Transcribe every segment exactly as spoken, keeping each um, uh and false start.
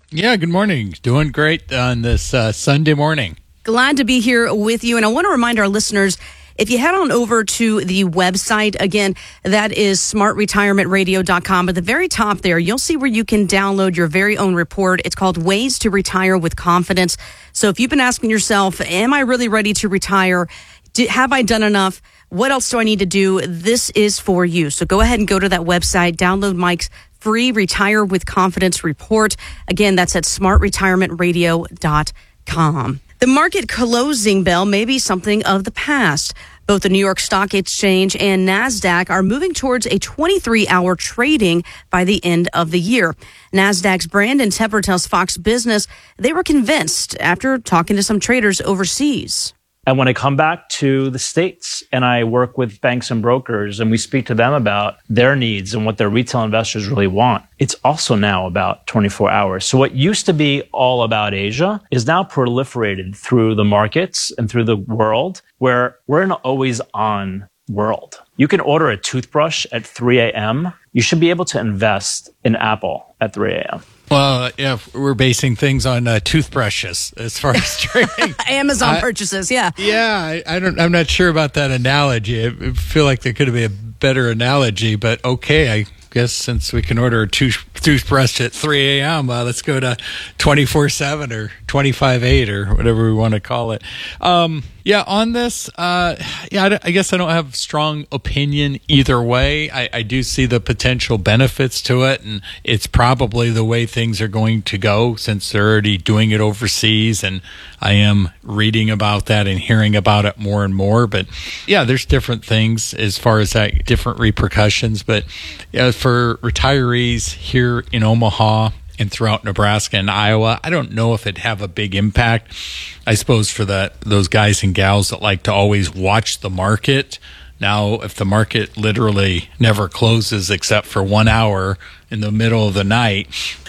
Yeah, good morning. Doing great on this uh, Sunday morning. Glad to be here with you. And I want to remind our listeners, if you head on over to the website, again, that is smart retirement radio dot com. At the very top there, you'll see where you can download your very own report. It's called Ways to Retire with Confidence. So if you've been asking yourself, am I really ready to retire? Do, have I done enough? What else do I need to do? This is for you. So go ahead and go to that website, download Mike's free Retire with Confidence report. Again, that's at smart retirement radio dot com. The market closing bell may be something of the past. Both the New York Stock Exchange and NASDAQ are moving towards a twenty-three hour trading by the end of the year. NASDAQ's Brandon Tepper tells Fox Business they were convinced after talking to some traders overseas. And when I come back to the States and I work with banks and brokers and we speak to them about their needs and what their retail investors really want, it's also now about twenty-four hours. So what used to be all about Asia is now proliferated through the markets and through the world, where we're in an always on world. You can order a toothbrush at three a.m. You should be able to invest in Apple at three a.m. Well, yeah, we're basing things on uh, toothbrushes as far as trading. Amazon I, purchases, yeah. Yeah, I, I don't. I'm not sure about that analogy. I feel like there could be a better analogy, but okay, I guess since we can order a tooth, toothbrush at three a.m., uh, let's go to twenty-four seven or twenty-five eight or whatever we want to call it. Um, yeah, on this, uh, yeah, I, I guess I don't have strong opinion either way. I, I do see the potential benefits to it, and it's probably the way things are going to go since they're already doing it overseas, and I am reading about that and hearing about it more and more. But yeah, there's different things as far as that, different repercussions. But yeah, for retirees here in Omaha and throughout Nebraska and Iowa, I don't know if it'd have a big impact. I suppose for the those guys and gals that like to always watch the market. Now, if the market literally never closes except for one hour in the middle of the night,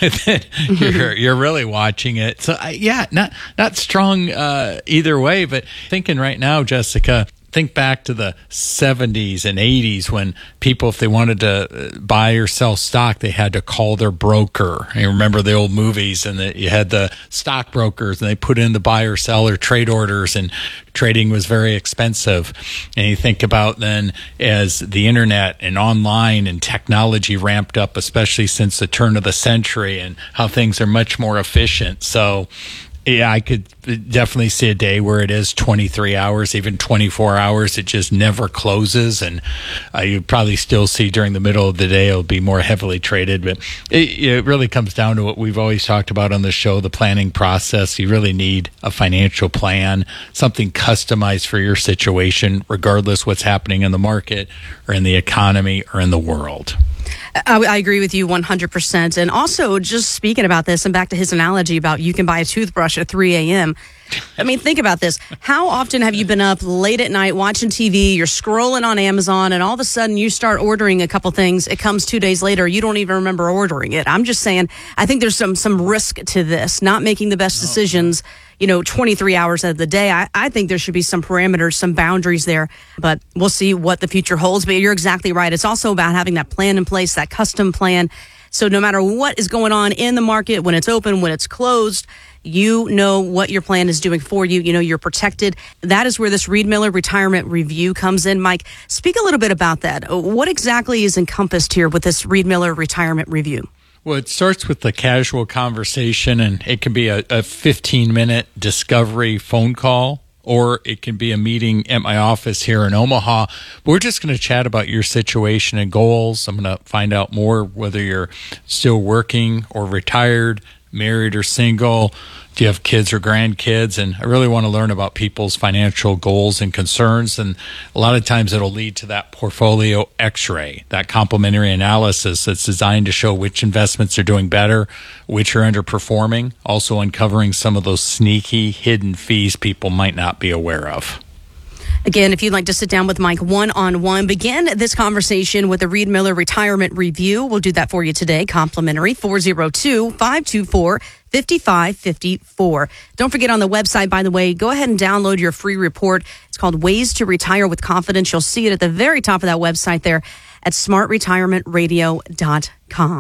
you're you're really watching it. So, I, yeah, not not strong uh, either way. But thinking right now, Jessica, think back to the seventies and eighties when people, if they wanted to buy or sell stock, they had to call their broker. You remember the old movies, and the, you had the stockbrokers, and they put in the buy or sell or trade orders, and trading was very expensive. And you think about then as the internet and online and technology ramped up, especially since the turn of the century, and how things are much more efficient. So yeah, I could definitely see a day where it is twenty-three hours, even twenty-four hours. It just never closes. And uh, you probably still see during the middle of the day, it'll be more heavily traded. But it, it really comes down to what we've always talked about on the show, the planning process. You really need a financial plan, something customized for your situation, regardless what's happening in the market or in the economy or in the world. I, I agree with you one hundred percent. And also, just speaking about this, and back to his analogy about you can buy a toothbrush at three a.m., I mean, think about this. How often have you been up late at night watching T V, you're scrolling on Amazon, and all of a sudden you start ordering a couple things. It comes two days later. You don't even remember ordering it. I'm just saying, I think there's some some risk to this, not making the best decisions, you know, twenty-three hours of the day. I, I think there should be some parameters, some boundaries there, but we'll see what the future holds. But you're exactly right. It's also about having that plan in place, that custom plan. So no matter what is going on in the market, when it's open, when it's closed, you know what your plan is doing for you. You know you're protected. That is where this Reed Miller Retirement Review comes in. Mike, speak a little bit about that. What exactly is encompassed here with this Reed Miller Retirement Review? Well, it starts with the casual conversation, and it can be a, a fifteen-minute discovery phone call, or it can be a meeting at my office here in Omaha. We're just going to chat about your situation and goals. I'm going to find out more whether you're still working or retired, married or single. Do you have kids or grandkids? And I really want to learn about people's financial goals and concerns. And a lot of times it'll lead to that portfolio x-ray, that complementary analysis that's designed to show which investments are doing better, which are underperforming, also uncovering some of those sneaky hidden fees people might not be aware of. Again, if you'd like to sit down with Mike one-on-one, begin this conversation with the Reed Miller Retirement Review. We'll do that for you today, complimentary, four oh two, five two four, five five five four. Don't forget on the website, by the way, go ahead and download your free report. It's called Ways to Retire with Confidence. You'll see it at the very top of that website there at smart retirement radio dot com.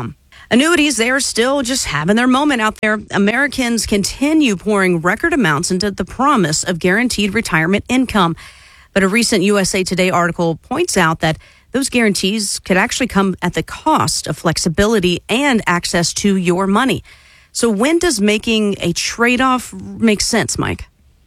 Annuities, they are still just having their moment out there. Americans continue pouring record amounts into the promise of guaranteed retirement income. But a recent U S A Today article points out that those guarantees could actually come at the cost of flexibility and access to your money. So when does making a trade-off make sense, Mike?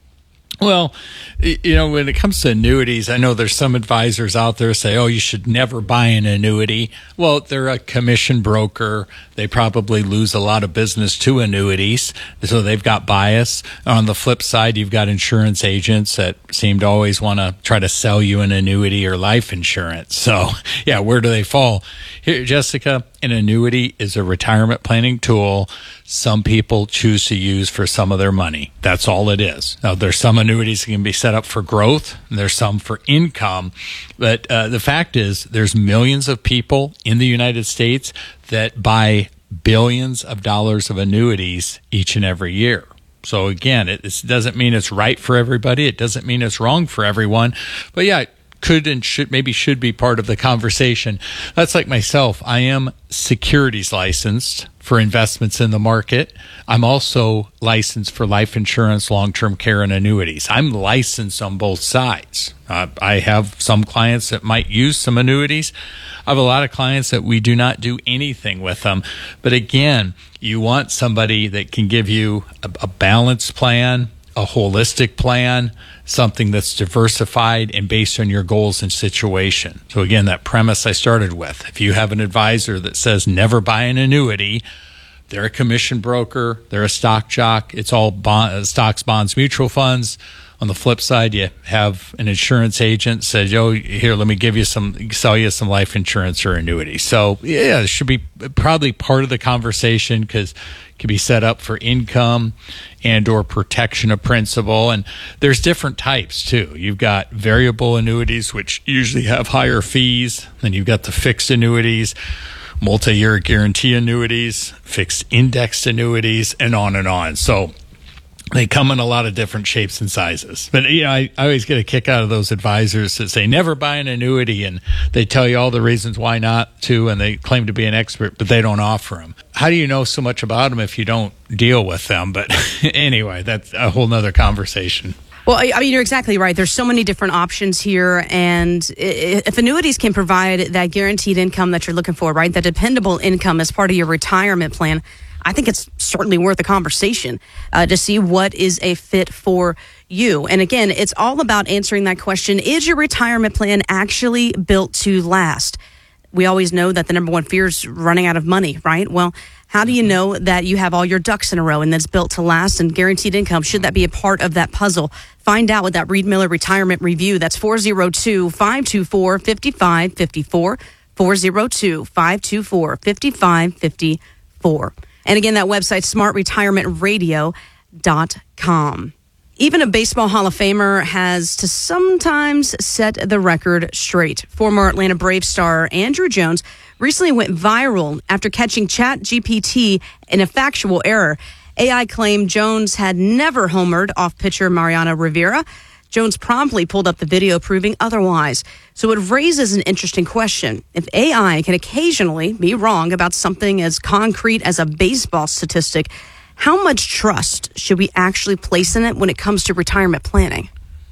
Well, you know, when it comes to annuities, I know there's some advisors out there say, oh, you should never buy an annuity. Well, they're a commission broker. They probably lose a lot of business to annuities, so they've got bias. On the flip side, you've got insurance agents that seem to always want to try to sell you an annuity or life insurance. So, yeah, where do they fall? Here, Jessica, an annuity is a retirement planning tool some people choose to use for some of their money. That's all it is. Now, there's some annuities that can be set up for growth, and there's some for income. But uh, the fact is, there's millions of people in the United States that buy billions of dollars of annuities each and every year. So again, it, it doesn't mean it's right for everybody. It doesn't mean it's wrong for everyone. But yeah, could and should maybe should be part of the conversation. That's like myself. I am securities licensed for investments in the market. I'm also licensed for life insurance, long-term care, and annuities. I'm licensed on both sides. Uh, I have some clients that might use some annuities. I have a lot of clients that we do not do anything with them. But again, you want somebody that can give you a, a balanced plan, a holistic plan, something that's diversified and based on your goals and situation. So again, that premise I started with, if you have an advisor that says never buy an annuity, they're a commission broker, they're a stock jock, it's all bond, stocks, bonds, mutual funds. On the flip side, you have an insurance agent says, "Yo, here, let me give you some, sell you some life insurance or annuity." So yeah, it should be probably part of the conversation because it can be set up for income and or protection of principal. And there's different types too. You've got variable annuities, which usually have higher fees. Then you've got the fixed annuities, multi-year guarantee annuities, fixed indexed annuities, and on and on. So they come in a lot of different shapes and sizes. But, you know, I, I always get a kick out of those advisors that say, never buy an annuity, and they tell you all the reasons why not to, and they claim to be an expert, but they don't offer them. How do you know so much about them if you don't deal with them? But anyway, that's a whole nother conversation. Well, I mean, you're exactly right. There's so many different options here. And if annuities can provide that guaranteed income that you're looking for, right, that dependable income as part of your retirement plan, I think it's certainly worth a conversation uh, to see what is a fit for you. And again, it's all about answering that question. Is your retirement plan actually built to last? We always know that the number one fear is running out of money, right? Well, how do you know that you have all your ducks in a row and that's built to last and guaranteed income? Should that be a part of that puzzle? Find out with that Reed Miller Retirement Review. That's four oh two, five two four, five five five four, four oh two, five two four, five five five four. And again, that website, smart retirement radio dot com. Even a baseball Hall of Famer has to sometimes set the record straight. Former Atlanta Braves star Andruw Jones recently went viral after catching ChatGPT in a factual error. A I claimed Jones had never homered off pitcher Mariano Rivera. Jones promptly pulled up the video proving otherwise. So it raises an interesting question. If A I can occasionally be wrong about something as concrete as a baseball statistic, how much trust should we actually place in it when it comes to retirement planning?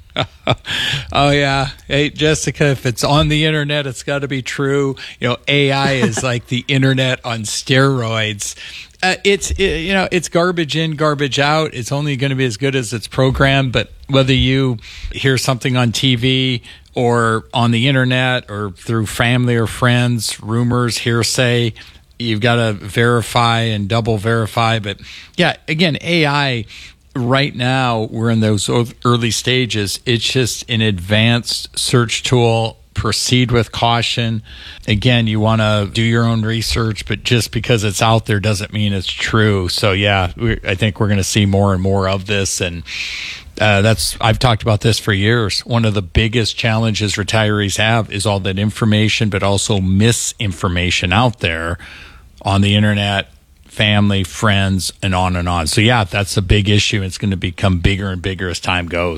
Oh, yeah. Hey, Jessica, if it's on the internet, it's got to be true. You know, A I is like the internet on steroids. Uh, it's, it, you know, it's garbage in, garbage out. It's only going to be as good as it's programmed. But whether you hear something on T V or on the internet or through family or friends, rumors, hearsay, you've got to verify and double verify. But yeah, again, A I right now, we're in those early stages. It's just an advanced search tool. Proceed with caution. Again, you want to do your own research, but just because it's out there doesn't mean it's true. So yeah, we, I think we're going to see more and more of this. And uh, that's, I've talked about this for years. One of the biggest challenges retirees have is all that information, but also misinformation out there on the internet, family, friends, and on and on. So yeah, that's a big issue. It's going to become bigger and bigger as time goes.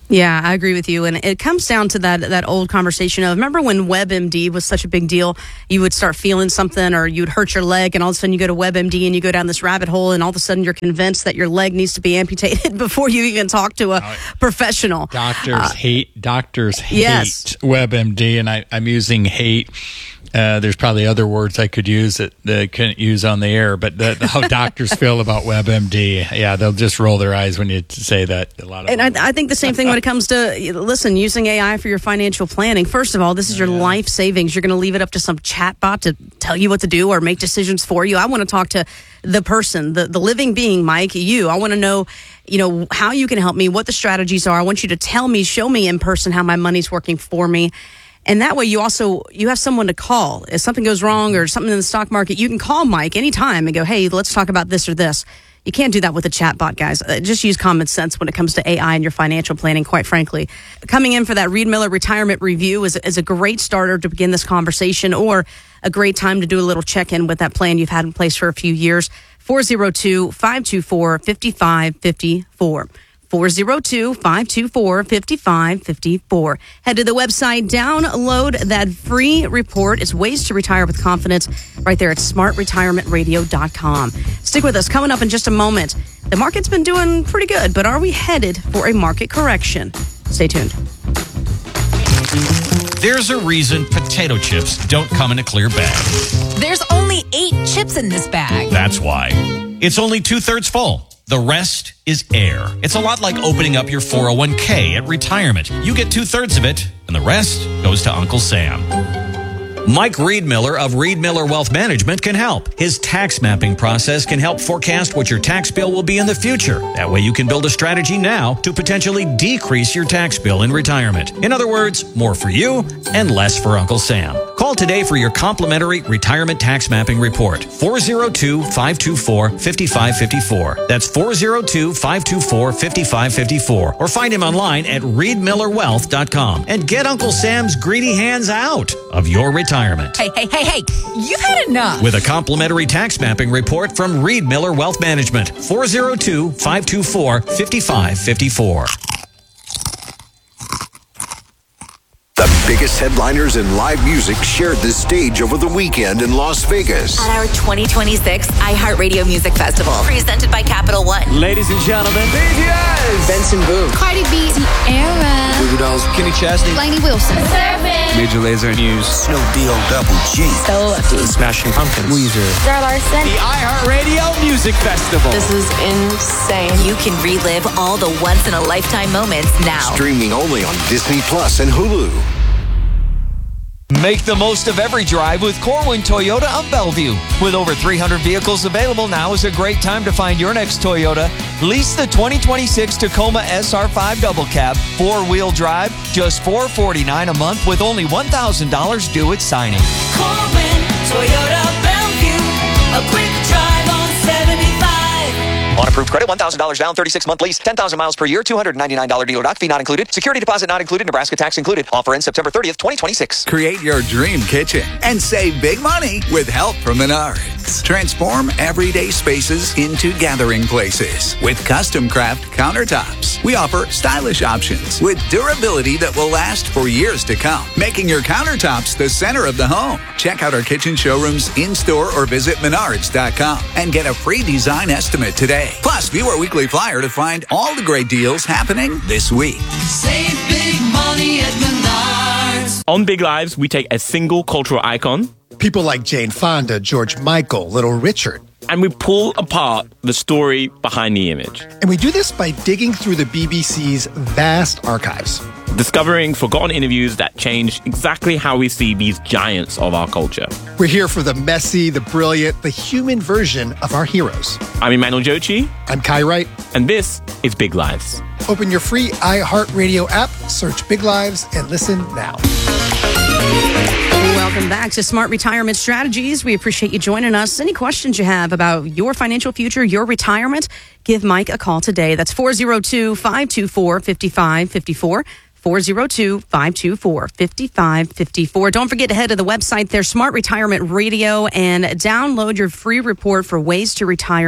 Yeah, I agree with you. And it comes down to that that old conversation of, remember when WebMD was such a big deal? You would start feeling something or you'd hurt your leg and all of a sudden you go to WebMD and you go down this rabbit hole and all of a sudden you're convinced that your leg needs to be amputated before you even talk to a uh, professional. Doctors uh, hate, doctors hate yes. WebMD, and I, I'm using hate. Uh, there's probably other words I could use that, that I couldn't use on the air, but the, the, how doctors feel about WebMD, yeah, they'll just roll their eyes when you say that. A lot of and I, I think the same thing when it comes to, listen, using A I for your financial planning. First of all, this is your yeah. life savings. You're going to leave it up to some chatbot to tell you what to do or make decisions for you. I want to talk to the person, the, the living being, Mike, you. I want to know, you know, how you can help me, what the strategies are. I want you to tell me, show me in person how my money's working for me. And that way you also, you have someone to call. If something goes wrong or something in the stock market, you can call Mike anytime and go, hey, let's talk about this or this. You can't do that with a chatbot, guys. Uh, just use common sense when it comes to A I and your financial planning, quite frankly. Coming in for that Reed Miller Retirement Review is, is a great starter to begin this conversation, or a great time to do a little check-in with that plan you've had in place for a few years. four oh two, five two four, five five five four. four oh two, five two four, five five five four. Head to the website, download that free report. It's Ways to Retire with Confidence right there at smart retirement radio dot com. Stick with us. Coming up in just a moment. The market's been doing pretty good, but are we headed for a market correction? Stay tuned. There's a reason potato chips don't come in a clear bag. There's only eight chips in this bag. That's why. It's only two-thirds full. The rest is air. It's a lot like opening up your four oh one k at retirement. You get two-thirds of it, and the rest goes to Uncle Sam. Mike Reed Miller of Reed Miller Wealth Management can help. His tax mapping process can help forecast what your tax bill will be in the future. That way you can build a strategy now to potentially decrease your tax bill in retirement. In other words, more for you and less for Uncle Sam. Call today for your complimentary retirement tax mapping report. four oh two, five two four, five five five four. That's four oh two, five two four, five five five four. Or find him online at reed miller wealth dot com and get Uncle Sam's greedy hands out of your retirement. Hey, hey, hey, hey, you've had enough. With a complimentary tax mapping report from Reed Miller Wealth Management. four oh two, five two four, five five five four. The biggest headliners in live music shared the stage over the weekend in Las Vegas. At our twenty twenty-six iHeartRadio Music Festival, presented by Capital One. Ladies and gentlemen, B T S, Benson Boone, Cardi B, Era, Goo Goo Dolls, Kenny Chesney, Lainey Wilson, Surfing, Major Lazer News, Snoop D O Double G, So Smashing Pumpkins, Weezer, Zara Larson. The iHeartRadio Music Festival. This is insane. You can relive all the once-in-a-lifetime moments now. Streaming only on Disney Plus and Hulu. Make the most of every drive with Corwin Toyota of Bellevue. With over three hundred vehicles available, now is a great time to find your next Toyota. Lease the twenty twenty-six Tacoma S R five Double Cab, four-wheel drive, just four hundred forty-nine dollars a month with only one thousand dollars due at signing. Corwin Toyota Bellevue, a quick drive on seventy-five. On approved credit, one thousand dollars down, thirty-six month lease, ten thousand miles per year, two hundred ninety-nine dollars dealer doc fee not included. Security deposit not included. Nebraska tax included. Offer ends September thirtieth, twenty twenty-six. Create your dream kitchen and save big money with help from Menards. Transform everyday spaces into gathering places with custom craft countertops. We offer stylish options with durability that will last for years to come, making your countertops the center of the home. Check out our kitchen showrooms in-store or visit menards dot com and get a free design estimate today. Plus, view our weekly flyer to find all the great deals happening this week. Save big money at Menards. On Big Lives, we take a single cultural icon, people like Jane Fonda, George Michael, Little Richard, and we pull apart the story behind the image. And we do this by digging through the B B C's vast archives, discovering forgotten interviews that change exactly how we see these giants of our culture. We're here for the messy, the brilliant, the human version of our heroes. I'm Emmanuel Jochi. I'm Kai Wright. And this is Big Lives. Open your free iHeartRadio app, search Big Lives, and listen now. Welcome back to Smart Retirement Strategies. We appreciate you joining us. Any questions you have about your financial future, your retirement, give Mike a call today. That's four oh two, five two four, five five five four. four oh two, five two four, five five five four. Don't forget to head to the website there, Smart Retirement Radio, and download your free report for Ways to Retire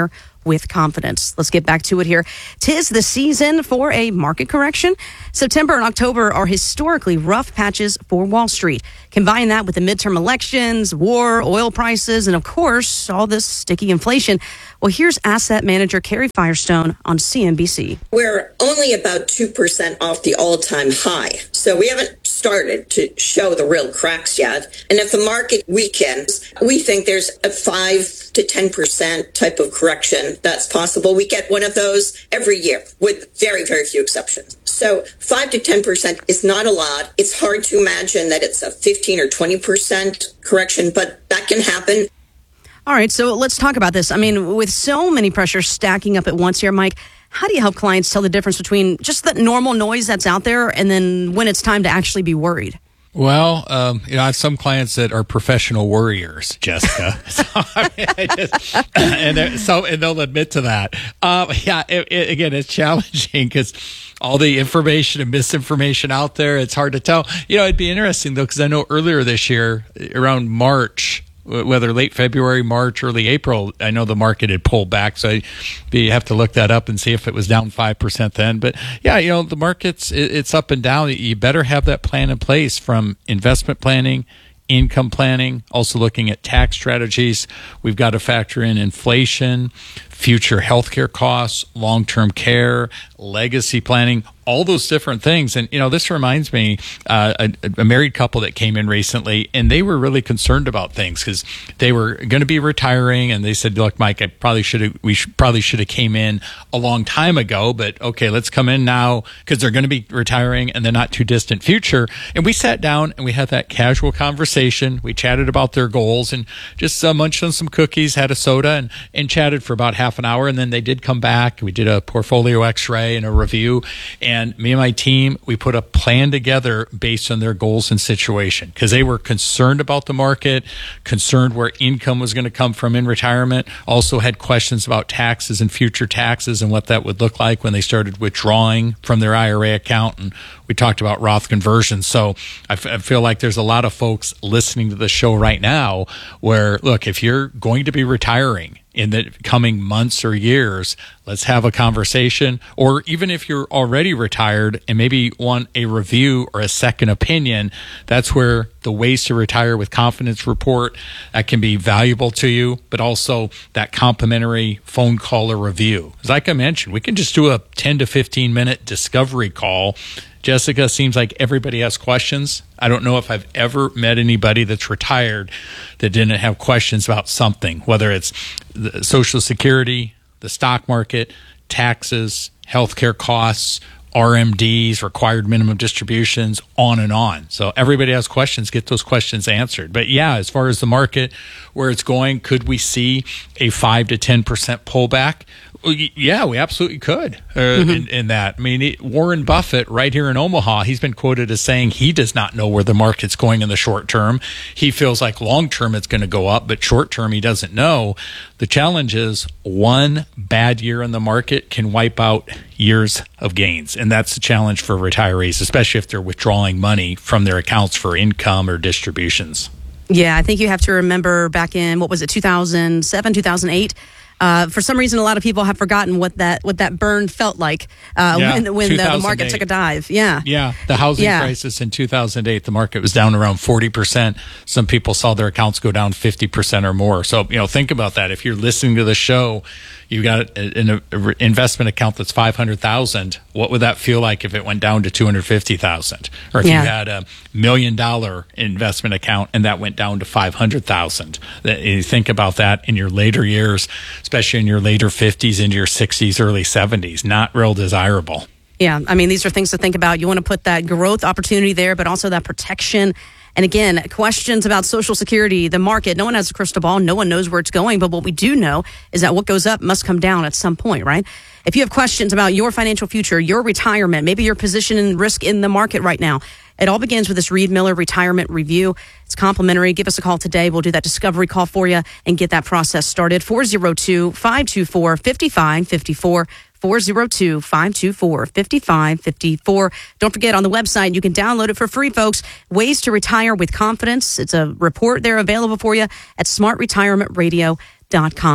with confidence. Let's get back to it here. Tis the season for a market correction. September and October are historically rough patches for Wall Street. Combine that with the midterm elections, war, oil prices, and of course, all this sticky inflation. Well, here's asset manager Carrie Firestone on C N B C. We're only about two percent off the all-time high. So we haven't started to show the real cracks yet. And if the market weakens, we think there's a five to ten percent type of correction that's possible. We get one of those every year with very, very few exceptions. So five to ten percent is not a lot. It's hard to imagine that it's a fifteen or twenty percent correction, but that can happen. All right, so let's talk about this. I mean, with so many pressures stacking up at once here, Mike, how do you help clients tell the difference between just the normal noise that's out there and then when it's time to actually be worried? Well, um, you know, I have some clients that are professional worriers, Jessica. so, I mean, I just, and so, and they'll admit to that. Um, yeah, it, it, again, it's challenging because all the information and misinformation out there, it's hard to tell. You know, it'd be interesting though, because I know earlier this year, around March, whether late February, March, early April, I know the market had pulled back. So you have to look that up and see if it was down five percent then. But yeah, you know, the market's, it's up and down. You better have that plan in place from investment planning, income planning, also looking at tax strategies. We've got to factor in inflation, future healthcare costs, long-term care, legacy planning, all those different things. And, you know, this reminds me, uh, a, a married couple that came in recently, and they were really concerned about things because they were going to be retiring. And they said, look, Mike, I probably should have, we should, probably should have came in a long time ago, but okay, let's come in now because they're going to be retiring in the not too distant future. And we sat down and we had that casual conversation. We chatted about their goals and just uh, munched on some cookies, had a soda, and, and chatted for about half an hour. And then they did come back. We did a portfolio x-ray and a review. And me and my team, we put a plan together based on their goals and situation because they were concerned about the market, concerned where income was going to come from in retirement, also had questions about taxes and future taxes and what that would look like when they started withdrawing from their I R A account. And we talked about Roth conversions. So I, f- I feel like there's a lot of folks listening to the show right now where, look, if you're going to be retiring in the coming months or years, let's have a conversation. Or even if you're already retired and maybe want a review or a second opinion, that's where the Ways to Retire with Confidence report, that can be valuable to you, but also that complimentary phone call or review. As like I mentioned, we can just do a ten to fifteen minute discovery call. Jessica, seems like everybody has questions. I don't know if I've ever met anybody that's retired that didn't have questions about something, whether it's the Social Security, the stock market, taxes, healthcare costs, R M Ds, required minimum distributions, on and on. So everybody has questions, get those questions answered. But yeah, as far as the market, where it's going, could we see a five to ten percent pullback? Yeah, we absolutely could uh, mm-hmm. in, in that. I mean, it, Warren Buffett right here in Omaha, he's been quoted as saying he does not know where the market's going in the short term. He feels like long term it's going to go up, but short term he doesn't know. The challenge is one bad year in the market can wipe out years of gains. And that's the challenge for retirees, especially if they're withdrawing money from their accounts for income or distributions. Yeah, I think you have to remember back in, what was it, two thousand seven, two thousand eight? Uh, for some reason, a lot of people have forgotten what that what that burn felt like uh, yeah, when, when the, the market took a dive. Yeah. Yeah. The housing yeah. crisis in two thousand eight, the market was down around forty percent. Some people saw their accounts go down fifty percent or more. So, you know, think about that. If you're listening to the show, you got an investment account that's five hundred thousand dollars. What would that feel like if it went down to two hundred fifty thousand dollars? Or if yeah. you had a million dollar investment account and that went down to five hundred thousand dollars? You think about that in your later years, especially in your later fifties, into your sixties, early seventies. Not real desirable. Yeah, I mean, these are things to think about. You want to put that growth opportunity there, but also that protection. And again, questions about Social Security, the market. No one has a crystal ball. No one knows where it's going. But what we do know is that what goes up must come down at some point, right? If you have questions about your financial future, your retirement, maybe your position and risk in the market right now, it all begins with this Reed Miller Retirement Review. It's complimentary. Give us a call today. We'll do that discovery call for you and get that process started. four oh two, five two four, five five five four. four oh two, five two four, five five five four. Don't forget, on the website, you can download it for free, folks. Ways to Retire with Confidence. It's a report there available for you at smart retirement radio dot com.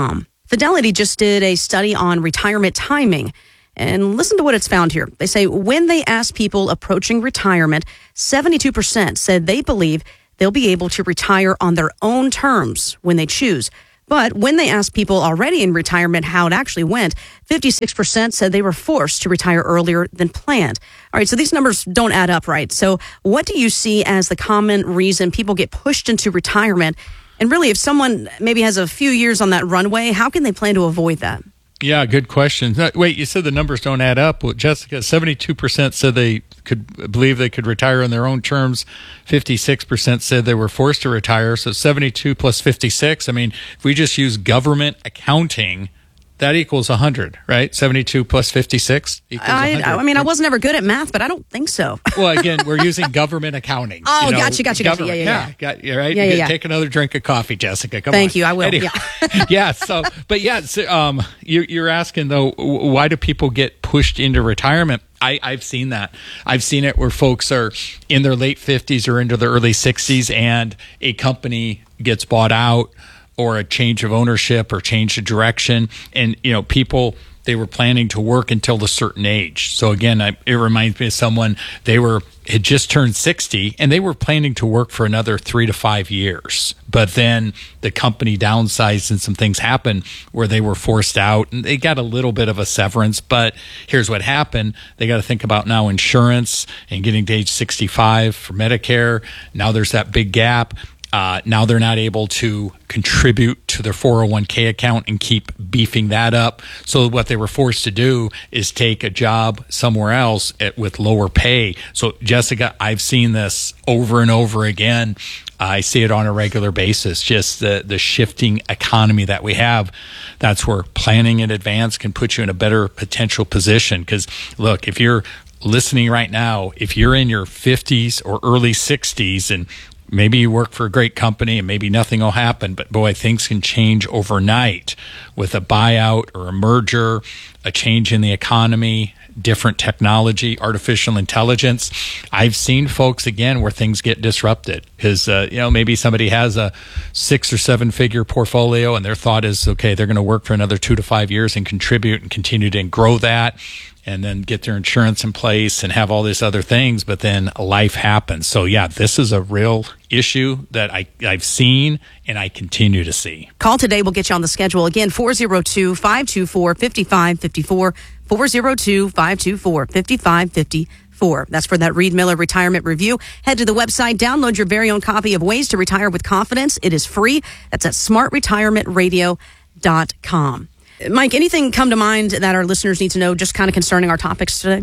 Fidelity just did a study on retirement timing. And listen to what it's found here. They say when they asked people approaching retirement, seventy-two percent said they believe they'll be able to retire on their own terms when they choose. But when they asked people already in retirement how it actually went, fifty-six percent said they were forced to retire earlier than planned. All right, so these numbers don't add up, right? So what do you see as the common reason people get pushed into retirement? And really, if someone maybe has a few years on that runway, how can they plan to avoid that? Yeah, good question. No, wait, you said the numbers don't add up. Well, Jessica, seventy-two percent said they could believe they could retire on their own terms. fifty-six percent said they were forced to retire. So seventy-two plus fifty-six. I mean, if we just use government accounting, that equals one hundred, right? seventy-two plus fifty-six equals I, one hundred. I mean, I wasn't ever good at math, but I don't think so. Well, again, we're using government accounting. Oh, you know, gotcha, gotcha, gotcha. Yeah, yeah, yeah. yeah. Got, you right? Yeah, yeah, yeah. Take another drink of coffee, Jessica. Come Thank on. you. I will. Anyway. Yeah. yeah. So, but yeah, so, um, you, you're asking though, why do people get pushed into retirement? I, I've seen that. I've seen it where folks are in their late fifties or into their early sixties, and a company gets bought out, or a change of ownership or change of direction. And, you know, people, they were planning to work until a certain age. So again, I, it reminds me of someone, they were, had just turned sixty and they were planning to work for another three to five years. But then the company downsized and some things happened where they were forced out and they got a little bit of a severance. But here's what happened. They got to think about now insurance and getting to age sixty-five for Medicare. Now there's that big gap. Uh, now they're not able to contribute to their four oh one k account and keep beefing that up. So what they were forced to do is take a job somewhere else at, with lower pay. So Jessica, I've seen this over and over again. I see it on a regular basis, just the, the shifting economy that we have. That's where planning in advance can put you in a better potential position. Because look, if you're listening right now, if you're in your fifties or early sixties and maybe you work for a great company and maybe nothing will happen, but boy, things can change overnight with a buyout or a merger, a change in the economy, different technology, artificial intelligence. I've seen folks, again, where things get disrupted because, uh, you know, maybe somebody has a six or seven figure portfolio and their thought is, okay, they're going to work for another two to five years and contribute and continue to grow that, and then get their insurance in place and have all these other things, but then life happens. So yeah, this is a real issue that I, I've seen and I continue to see. Call today. We'll get you on the schedule. Again, four oh two, five two four, five five five four, four oh two, five two four, five five five four. That's for that Reed Miller Retirement Review. Head to the website, download your very own copy of Ways to Retire with Confidence. It is free. That's at smart retirement radio dot com. Mike, anything come to mind that our listeners need to know just kind of concerning our topics today?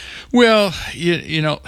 Well, you, you know,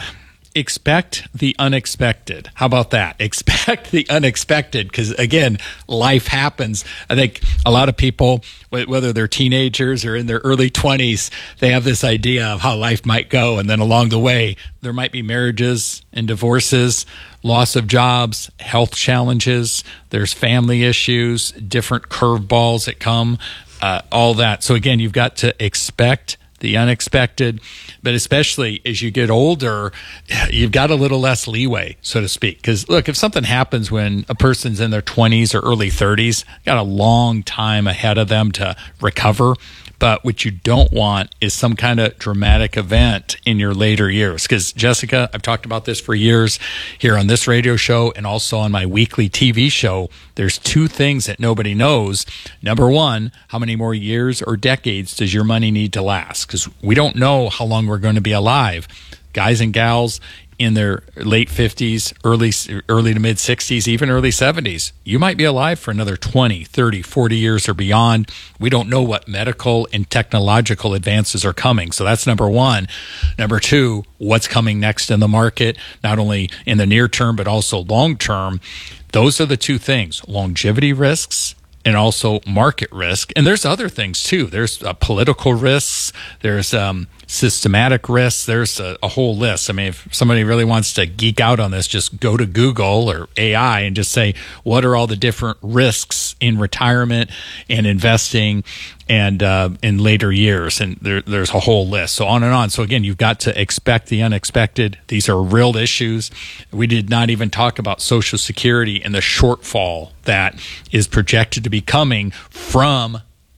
expect the unexpected. How about that? Expect the unexpected because, again, life happens. I think a lot of people, whether they're teenagers or in their early twenties, they have this idea of how life might go. And then along the way, there might be marriages and divorces, loss of jobs, health challenges. There's family issues, different curveballs that come. Uh, all that. So again, you've got to expect the unexpected, but especially as you get older, you've got a little less leeway, so to speak. Because look, if something happens when a person's in their twenties or early thirties, got a long time ahead of them to recover. But what you don't want is some kind of dramatic event in your later years. Because, Jessica, I've talked about this for years here on this radio show and also on my weekly T V show. There's two things that nobody knows. Number one, how many more years or decades does your money need to last? Because we don't know how long we're going to be alive. Guys and gals in their late fifties, early early to mid sixties, even early seventies. You might be alive for another twenty, thirty, forty years or beyond. We don't know what medical and technological advances are coming. So that's number one. Number two, what's coming next in the market, not only in the near term, but also long term. Those are the two things, longevity risks and also market risk. And there's other things too. There's uh, political risks. There's um, systematic risks. There's a, a whole list. I mean, if somebody really wants to geek out on this, just go to Google or A I and just say, what are all the different risks in retirement and investing and uh, in later years? And there, there's a whole list. So on and on. So again, you've got to expect the unexpected. These are real issues. We did not even talk about Social Security and the shortfall that is projected to be coming from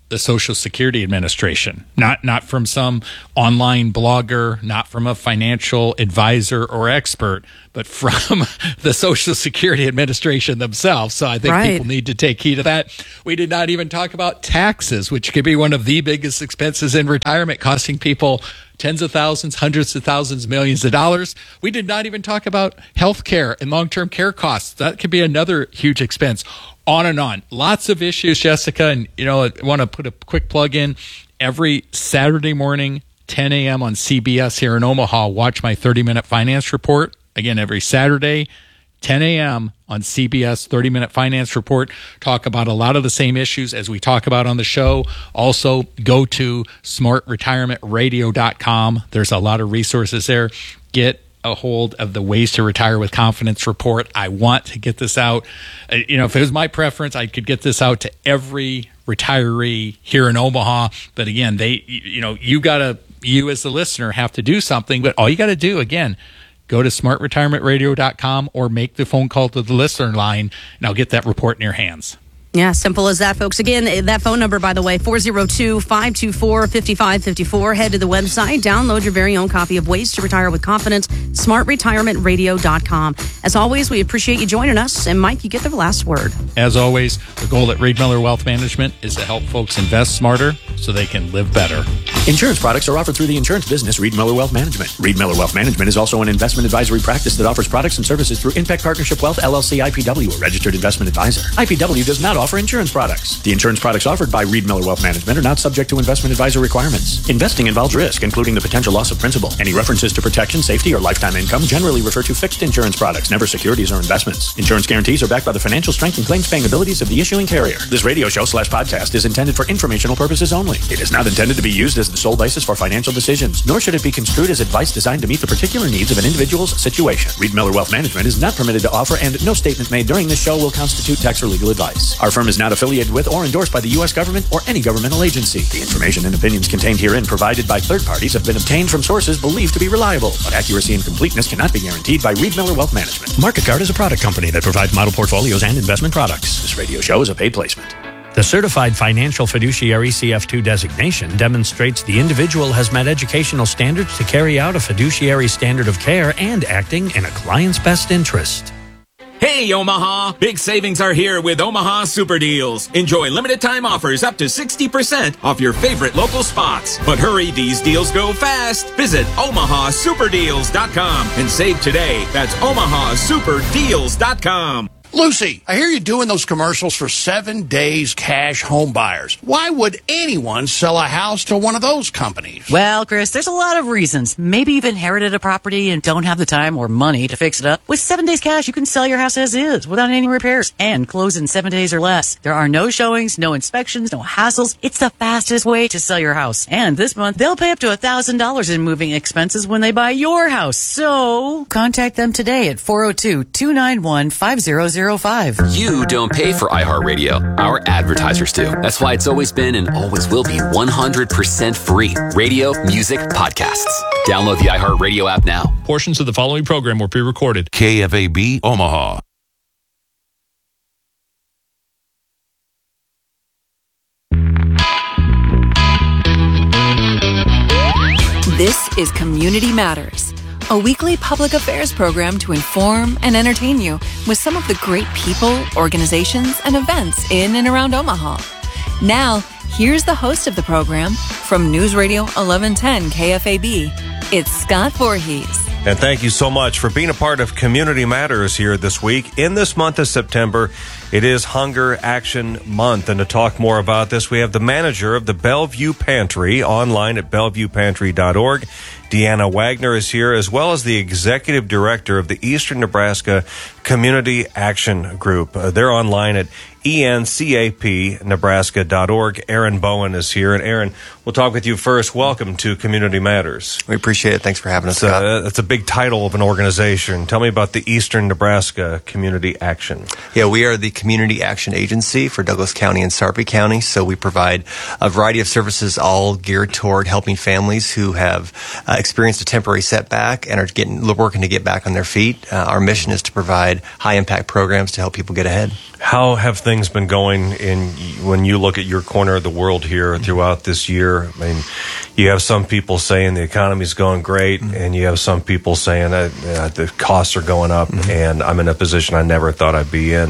the Social Security Administration, not not from some online blogger, not from a financial advisor or expert, but from the Social Security Administration themselves. So I think Right. people need to take heed of that. We did not even talk about taxes, which could be one of the biggest expenses in retirement, costing people tens of thousands, hundreds of thousands, millions of dollars. We did not even talk about health care and long-term care costs. That could be another huge expense. On and on. Lots of issues, Jessica. And, you know, I want to put a quick plug in. Every Saturday morning, ten a.m. on C B S here in Omaha, watch my thirty-minute finance report. Again, every Saturday, ten a.m. on C B S, thirty-minute finance report. Talk about a lot of the same issues as we talk about on the show. Also, go to smart retirement radio dot com. There's a lot of resources there. Get a hold of the Ways to Retire with Confidence report. I want to get this out. Uh, you know, if it was my preference, I could get this out to every retiree here in Omaha. But again, they, you know, you gotta, you as the listener have to do something. But all you got to do, again, go to smart retirement radio dot com or make the phone call to the listener line, and I'll get that report in your hands. Yeah, simple as that, folks. Again, that phone number, by the way, four oh two, five two four, five five five four. Head to the website, download your very own copy of Ways to Retire with Confidence, smart retirement radio dot com. As always, we appreciate you joining us. And Mike, you get the last word. As always, the goal at Reed Miller Wealth Management is to help folks invest smarter so they can live better. Insurance products are offered through the insurance business Reed Miller Wealth Management. Reed Miller Wealth Management is also an investment advisory practice that offers products and services through Impact Partnership Wealth, L L C, I P W, a registered investment advisor. I P W does not offer insurance products. The insurance products offered by Reed Miller Wealth Management are not subject to investment advisor requirements. Investing involves risk, including the potential loss of principal. Any references to protection, safety, or lifetime income generally refer to fixed insurance products, never securities or investments. Insurance guarantees are backed by the financial strength and claims-paying abilities of the issuing carrier. This radio show slash podcast is intended for informational purposes only. It is not intended to be used as the sole basis for financial decisions, nor should it be construed as advice designed to meet the particular needs of an individual's situation. Reed Miller Wealth Management is not permitted to offer, and no statement made during this show will constitute tax or legal advice. Our firm is not affiliated with or endorsed by the U S government or any governmental agency. The information and opinions contained herein provided by third parties have been obtained from sources believed to be reliable, but accuracy and completeness cannot be guaranteed by Reed Miller Wealth Management. MarketGuard is a product company that provides model portfolios and investment products. This radio show is a paid placement. The Certified Financial Fiduciary C F two designation demonstrates the individual has met educational standards to carry out a fiduciary standard of care and acting in a client's best interest. Hey, Omaha! Big savings are here with Omaha Super Deals. Enjoy limited time offers up to sixty percent off your favorite local spots. But hurry, these deals go fast. Visit omaha super deals dot com and save today. That's omaha super deals dot com. Lucy, I hear you doing those commercials for seven days cash home buyers. Why would anyone sell a house to one of those companies? Well, Chris, there's a lot of reasons. Maybe you've inherited a property and don't have the time or money to fix it up. With seven days cash, you can sell your house as is without any repairs and close in seven days or less. There are no showings, no inspections, no hassles. It's the fastest way to sell your house. And this month, they'll pay up to one thousand dollars in moving expenses when they buy your house. So contact them today at four oh two, two nine one, five oh oh five. You don't pay for iHeartRadio. Our advertisers do. That's why it's always been and always will be one hundred percent free. Radio, music, podcasts. Download the iHeartRadio app now. Portions of the following program were pre-recorded. K F A B Omaha. This is Community Matters, a weekly public affairs program to inform and entertain you with some of the great people, organizations, and events in and around Omaha. Now, here's the host of the program from News Radio eleven ten K F A B. It's Scott Voorhees. And thank you so much for being a part of Community Matters here this week. In this month of September, it is Hunger Action Month. And to talk more about this, we have the manager of the Bellevue Pantry online at bellevue pantry dot org. Deanna Wagner is here, as well as the executive director of the Eastern Nebraska Community Action Group. Uh, they're online at E N C A P nebraska dot org. Aaron Bowen is here. And Aaron, we'll talk with you first. Welcome to Community Matters. We appreciate it. Thanks for having us, It's, Scott. uh, it's a big title of an organization. Tell me about the Eastern Nebraska Community Action. Yeah, we are the community action agency for Douglas County and Sarpy County. So we provide a variety of services all geared toward helping families who have uh, experienced a temporary setback and are getting working to get back on their feet. Uh, our mission is to provide high-impact programs to help people get ahead. How have things been going in when you look at your corner of the world here throughout this year? I mean, you have some people saying the economy's going great, mm-hmm. and you have some people saying that uh, the costs are going up, mm-hmm. and I'm in a position I never thought I'd be in.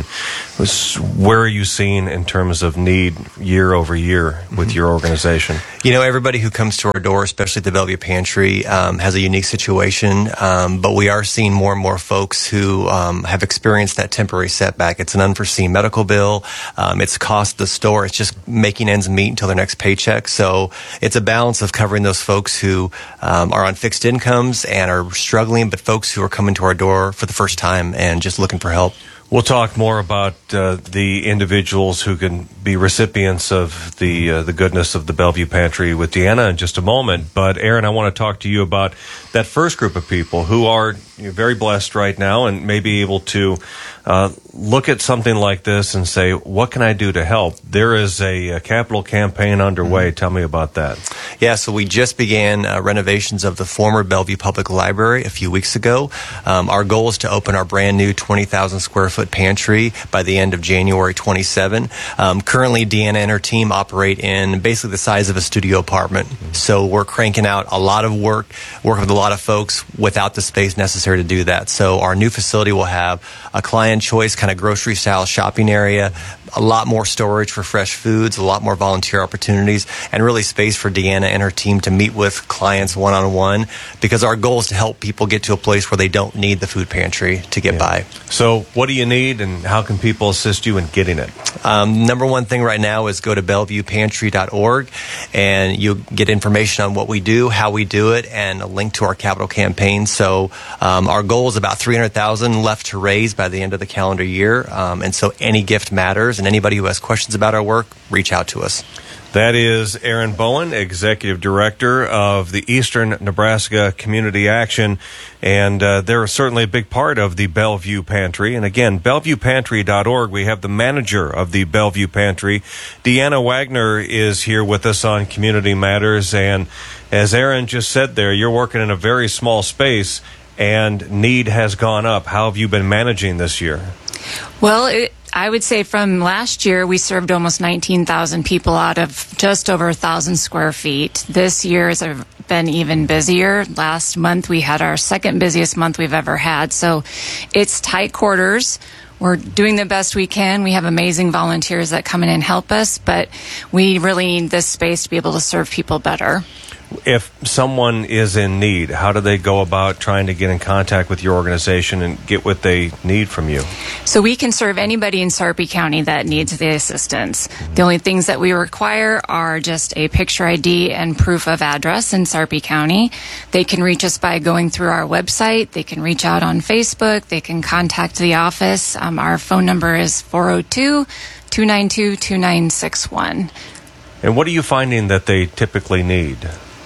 Where are you seeing in terms of need year over year with mm-hmm. your organization? You know, everybody who comes to our door, especially at the Bellevue Pantry, um, has a unique situation, um, but we are seeing more and more folks who um, have experienced that temporary setback. It's an unforeseen medical bill. Um, it's cost the store. It's just making ends meet until their next paycheck. So it's a balance of covering those folks who um, are on fixed incomes and are struggling, but folks who are coming to our door for the first time and just looking for help. We'll talk more about uh, the individuals who can be recipients of the uh, the goodness of the Bellevue Pantry with Deanna in just a moment. But, Aaron, I want to talk to you about that first group of people who are you know, very blessed right now and may be able to uh, look at something like this and say, what can I do to help? There is a, a capital campaign underway. Mm-hmm. Tell me about that. Yeah, so we just began uh, renovations of the former Bellevue Public Library a few weeks ago. Um, our goal is to open our brand new twenty thousand square foot pantry by the end of January twenty-seventh. Um, currently, Deanna and her team operate in basically the size of a studio apartment. Mm-hmm. So we're cranking out a lot of work, working with a lot of folks without the space necessary to do that. So our new facility will have a client choice kind of grocery style shopping area, a lot more storage for fresh foods, a lot more volunteer opportunities, and really space for Deanna and her team to meet with clients one-on-one, because our goal is to help people get to a place where they don't need the food pantry to get yeah. by. So what do you need, and how can people assist you in getting it? Um, number one thing right now is go to bellevue pantry dot org, and you'll get information on what we do, how we do it, and a link to our capital campaign. So um, our goal is about three hundred thousand dollars left to raise by the end of the calendar year, um, and so any gift matters, and anybody who has questions about our work, reach out to us. That is Aaron Bowen, Executive Director of the Eastern Nebraska Community Action, and uh, they're certainly a big part of the Bellevue Pantry. And again, bellevue pantry dot org, we have the manager of the Bellevue Pantry. Deanna Wagner is here with us on Community Matters, and as Aaron just said there, you're working in a very small space, and need has gone up. How have you been managing this year? Well, it I would say from last year, we served almost nineteen thousand people out of just over one thousand square feet. This year has been even busier. Last month, we had our second busiest month we've ever had. So it's tight quarters. We're doing the best we can. We have amazing volunteers that come in and help us, but we really need this space to be able to serve people better. If someone is in need, how do they go about trying to get in contact with your organization and get what they need from you? So we can serve anybody in Sarpy County that needs the assistance. Mm-hmm. The only things that we require are just a picture I D and proof of address in Sarpy County. They can reach us by going through our website. They can reach out on Facebook. They can contact the office. Um, our phone number is four oh two, two nine two, two nine six one. And what are you finding that they typically need?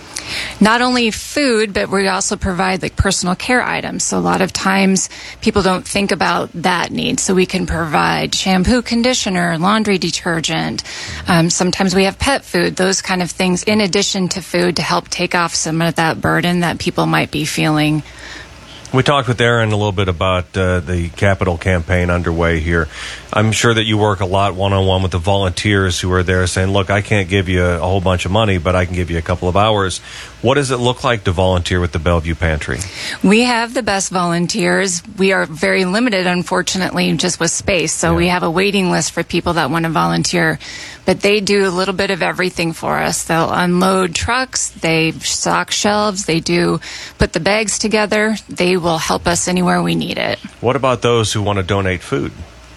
Not only food, but we also provide like personal care items. So a lot of times people don't think about that need. So we can provide shampoo, conditioner, laundry detergent. Um, sometimes we have pet food, those kind of things in addition to food to help take off some of that burden that people might be feeling. We talked with Aaron a little bit about uh, the capital campaign underway here. I'm sure that you work a lot one-on-one with the volunteers who are there saying, look, I can't give you a whole bunch of money, but I can give you a couple of hours. What does it look like to volunteer with the Bellevue Pantry? We have the best volunteers. We are very limited, unfortunately, just with space. So yeah. we have a waiting list for people that want to volunteer. But they do a little bit of everything for us. They'll unload trucks, they stock shelves, they do put the bags together. They will help us anywhere we need it. What about those who want to donate food?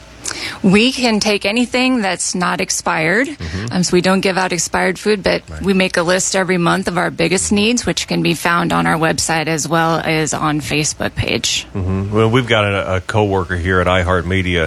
We can take anything that's not expired. Mm-hmm. Um, so we don't give out expired food, but right. we make a list every month of our biggest needs, which can be found on our website as well as on Facebook page. Mm-hmm. Well, we've got a, a coworker here at iHeartMedia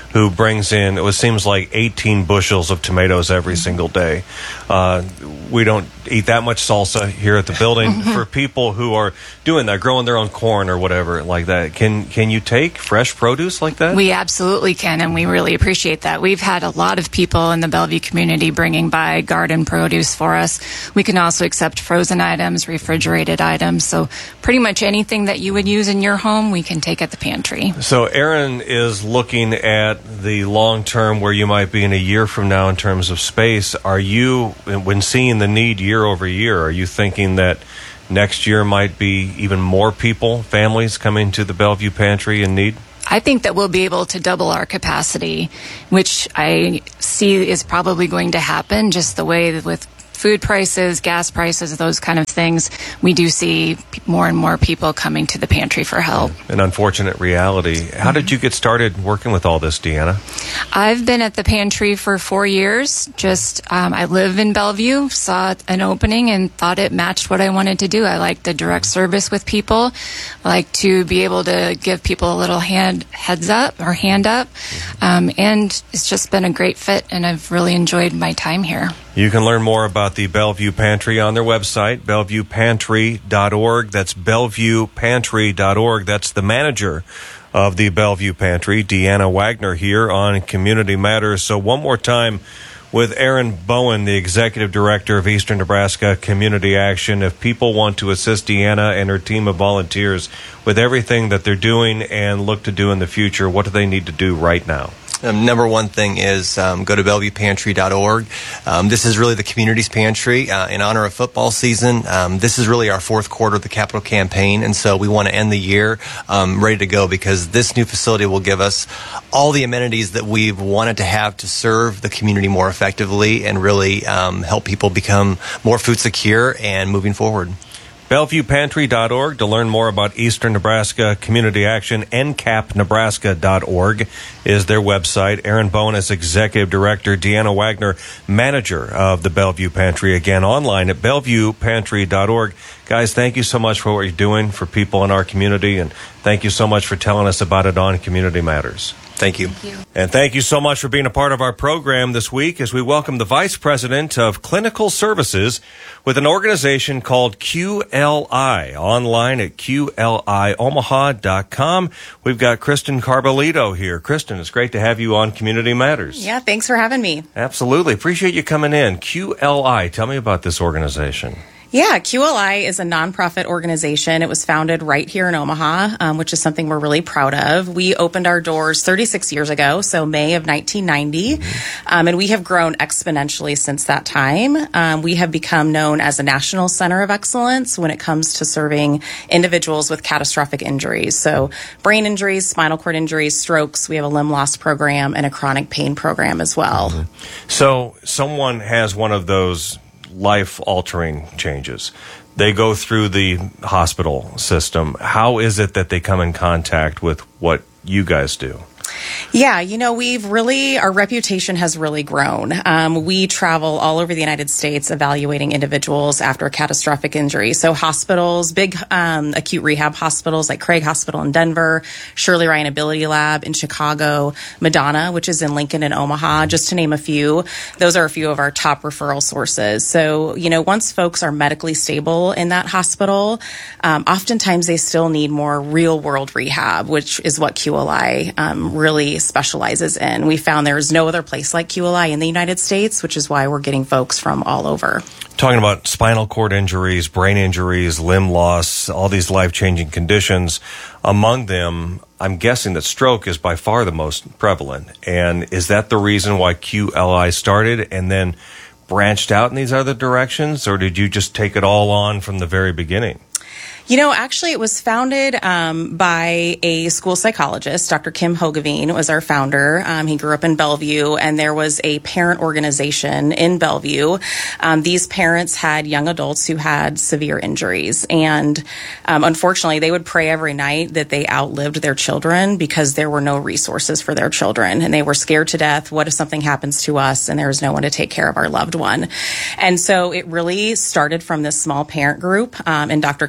who brings in, it seems like eighteen bushels of tomatoes every single day. Uh, we don't eat that much salsa here at the building. For people who are doing that, growing their own corn or whatever like that, can can you take fresh produce like that? We absolutely can, and we really appreciate that. We've had a lot of people in the Bellevue community bringing by garden produce for us. We can also accept frozen items, refrigerated items, so pretty much anything that you would use in your home, we can take at the pantry. So Erin is looking at the long term, where you might be in a year from now in terms of space. Are you, when seeing the need year over year, are you thinking that next year might be even more people, families coming to the Bellevue Pantry in need? I think that we'll be able to double our capacity, which I see is probably going to happen just the way that with food prices, gas prices, those kind of things, we do see more and more people coming to the pantry for help. An unfortunate reality. How did you get started working with all this, Deanna? I've been at the pantry for four years. Just, um, I live in Bellevue, saw an opening and thought it matched what I wanted to do. I like the direct service with people. I like to be able to give people a little hand heads up or hand up. Um, and it's just been a great fit, and I've really enjoyed my time here. You can learn more about the Bellevue Pantry on their website, bellevue pantry dot org. That's bellevue pantry dot org. That's the manager of the Bellevue Pantry, Deanna Wagner, here on Community Matters. So one more time with Erin Bowen, the Executive Director of Eastern Nebraska Community Action. If people want to assist Deanna and her team of volunteers with everything that they're doing and look to do in the future, what do they need to do right now? Um, number one thing is um, go to bellevue pantry dot org. Um, this is really the community's pantry uh, in honor of football season. Um, this is really our fourth quarter of the capital campaign, and so we want to end the year um, ready to go, because this new facility will give us all the amenities that we've wanted to have to serve the community more effectively and really um, help people become more food secure and moving forward. bellevue pantry dot org to learn more about Eastern Nebraska Community Action. N C A P nebraska dot org is their website. Erin Bowen is Executive Director. Deanna Wagner, Manager of the Bellevue Pantry. Again, online at bellevue pantry dot org. Guys, thank you so much for what you're doing for people in our community, and thank you so much for telling us about it on Community Matters. Thank you. Thank you. And thank you so much for being a part of our program this week as we welcome the Vice President of Clinical Services with an organization called Q L I, online at q l i omaha dot com. We've got Kristen Carbolito here. Kristen, it's great to have you on Community Matters. Yeah, thanks for having me. Absolutely. Appreciate you coming in. Q L I, tell me about this organization. Yeah, Q L I is a nonprofit organization. It was founded right here in Omaha, um, which is something we're really proud of. We opened our doors thirty-six years ago, so May of nineteen ninety, mm-hmm. um, and we have grown exponentially since that time. Um, we have become known as a national center of excellence when it comes to serving individuals with catastrophic injuries. So brain injuries, spinal cord injuries, strokes. We have a limb loss program and a chronic pain program as well. Mm-hmm. So someone has one of those life-altering changes. They go through the hospital system. How is it that they come in contact with what you guys do? Yeah, you know, we've really, our reputation has really grown. Um, we travel all over the United States evaluating individuals after a catastrophic injury. So hospitals, big um, acute rehab hospitals like Craig Hospital in Denver, Shirley Ryan Ability Lab in Chicago, Madonna, which is in Lincoln and Omaha, just to name a few. Those are a few of our top referral sources. So, you know, once folks are medically stable in that hospital, um, oftentimes they still need more real world rehab, which is what Q L I um, really specializes in. We found there's no other place like Q L I in the United States, which is why we're getting folks from all over. Talking about spinal cord injuries, brain injuries, limb loss, all these life-changing conditions. Among them, I'm guessing that stroke is by far the most prevalent. And is that the reason why Q L I started and then branched out in these other directions? Or did you just take it all on from the very beginning? You know, actually, it was founded um, by a school psychologist. Doctor Kim Hogeveen was our founder. Um, he grew up in Bellevue, and there was a parent organization in Bellevue. Um, these parents had young adults who had severe injuries, and um, unfortunately, they would pray every night that they outlived their children because there were no resources for their children, and they were scared to death. What if something happens to us and there is no one to take care of our loved one? And so it really started from this small parent group, um, and Doctor Kim Hogeveen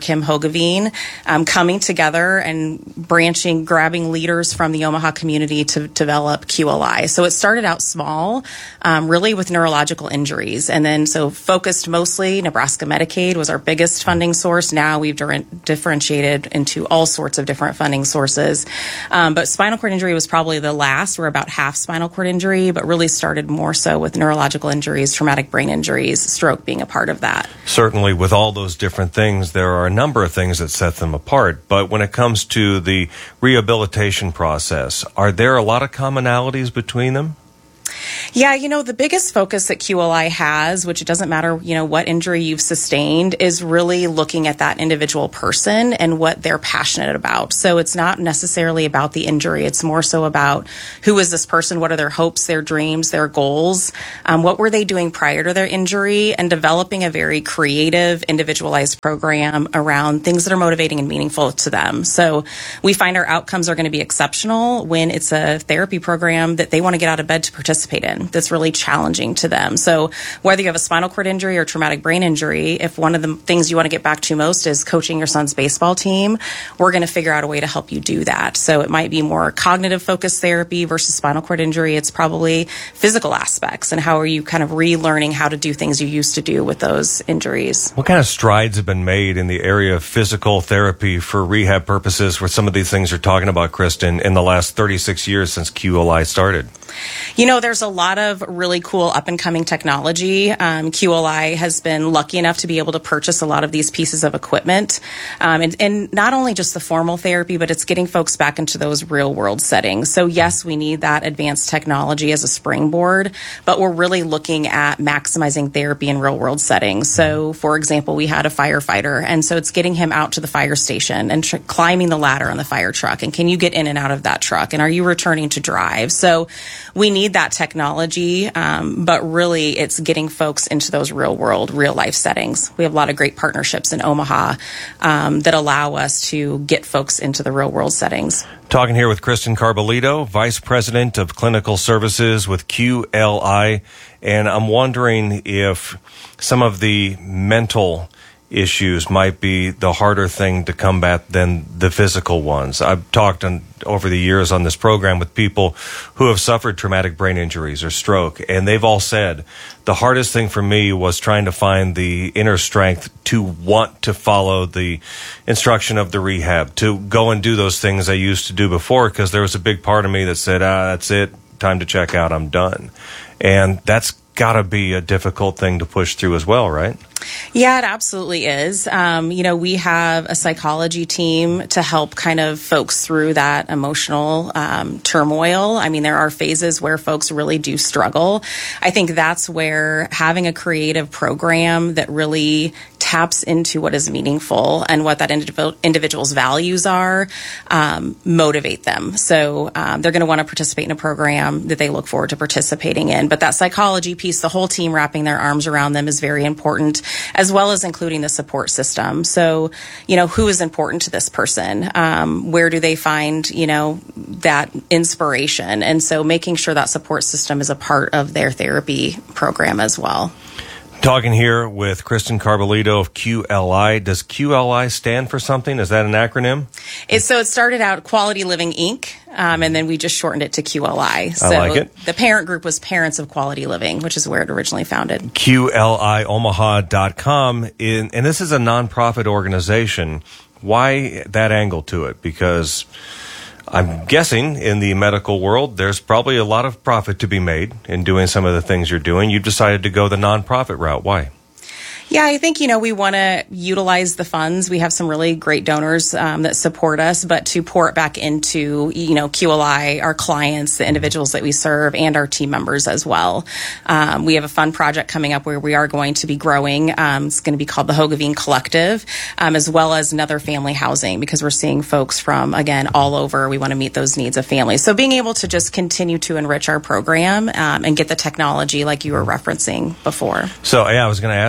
Hoagaveen, um, coming together and branching, grabbing leaders from the Omaha community to develop Q L I. So it started out small, um, really with neurological injuries. And then so focused mostly, Nebraska Medicaid was our biggest funding source. Now we've di- differentiated into all sorts of different funding sources. Um, but spinal cord injury was probably the last. We're about half spinal cord injury, but really started more so with neurological injuries, traumatic brain injuries, stroke being a part of that. Certainly, with all those different things, there are a number of things that set them apart. But when it comes to the rehabilitation process, are there a lot of commonalities between them? Yeah, you know, the biggest focus that Q L I has, which it doesn't matter, you know, what injury you've sustained, is really looking at that individual person and what they're passionate about. So it's not necessarily about the injury. It's more so about who is this person? What are their hopes, their dreams, their goals? Um, what were they doing prior to their injury? And developing a very creative, individualized program around things that are motivating and meaningful to them. So we find our outcomes are going to be exceptional when it's a therapy program that they want to get out of bed to participate in. That's really challenging to them. So whether you have a spinal cord injury or traumatic brain injury, if one of the things you want to get back to most is coaching your son's baseball team, we're going to figure out a way to help you do that. So it might be more cognitive focused therapy versus spinal cord injury. It's probably physical aspects and how are you kind of relearning how to do things you used to do with those injuries. What kind of strides have been made in the area of physical therapy for rehab purposes with some of these things you're talking about, Kristen, in the last thirty-six years since Q L I started? You know, there's a lot of really cool up and coming technology. Um, Q L I has been lucky enough to be able to purchase a lot of these pieces of equipment. Um, and, and not only just the formal therapy, but it's getting folks back into those real world settings. So yes, we need that advanced technology as a springboard, but we're really looking at maximizing therapy in real world settings. So for example, we had a firefighter, and so it's getting him out to the fire station and tr- climbing the ladder on the fire truck. And can you get in and out of that truck? And are you returning to drive? So we need that technology, um, but really it's getting folks into those real world, real life settings. We have a lot of great partnerships in Omaha um, that allow us to get folks into the real world settings. Talking here with Kristen Carbolito, Vice President of Clinical Services with Q L I. And I'm wondering if some of the mental issues might be the harder thing to combat than the physical ones. I've talked on, over the years on this program with people who have suffered traumatic brain injuries or stroke, and they've all said the hardest thing for me was trying to find the inner strength to want to follow the instruction of the rehab, to go and do those things I used to do before, because there was a big part of me that said, ah, that's it, time to check out, I'm done. And that's got to be a difficult thing to push through as well, right? Yeah, it absolutely is. Um, you know, we have a psychology team to help kind of folks through that emotional um, turmoil. I mean, there are phases where folks really do struggle. I think that's where having a creative program that really taps into what is meaningful and what that individual, individual's values are, um, motivate them. So um, they're going to want to participate in a program that they look forward to participating in. But that psychology piece, the whole team wrapping their arms around them is very important, as well as including the support system. So, you know, who is important to this person? Um, where do they find, you know, that inspiration? And so making sure that support system is a part of their therapy program as well. Talking here with Kristen Carbolito of Q L I. Does Q L I stand for something? Is that an acronym? It, so it started out Quality Living Incorporated, um, and then we just shortened it to Q L I. So I like it. The parent group was Parents of Quality Living, which is where it originally founded. Q L I Omaha dot com. In, and this is a nonprofit organization. Why that angle to it? Because I'm guessing in the medical world, there's probably a lot of profit to be made in doing some of the things you're doing. You've decided to go the nonprofit route. Why? Yeah, I think, you know, we want to utilize the funds. We have some really great donors um, that support us, but to pour it back into, you know, Q L I, our clients, the individuals that we serve, and our team members as well. Um, we have a fun project coming up where we are going to be growing. Um, it's going to be called the Hoagaveen Collective, um, as well as another family housing, because we're seeing folks from, again, all over. We want to meet those needs of families. So being able to just continue to enrich our program um, and get the technology like you were referencing before. So, yeah, I was going to ask about kind of